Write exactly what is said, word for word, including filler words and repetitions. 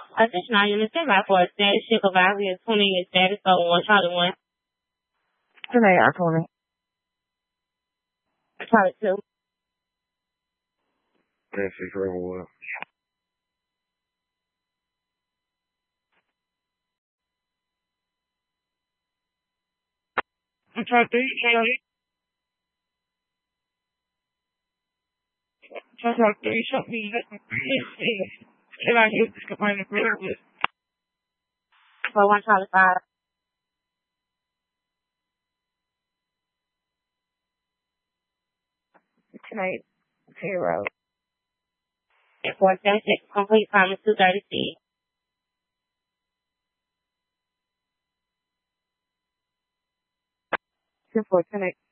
Additional units stand by for a status ship of Ivy and twenty in status on one Charlie one. Tonight, I told me. Charlie two. That's six Rebel one. I'm trying to three, Charlie. Charlie three, shut me. If I hear this complaint of privilege. For one Charlie five. Tonight, zero. four seventy-six, complete promise two thirty-six. Two four tonight.